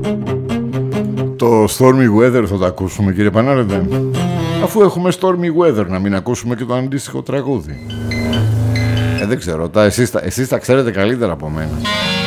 Το Stormy Weather θα το ακούσουμε, κύριε Πανάρεντε? Αφού έχουμε Stormy Weather, να μην ακούσουμε και το αντίστοιχο τραγούδι? Δεν ξέρω, εσείς τα ξέρετε καλύτερα από μένα.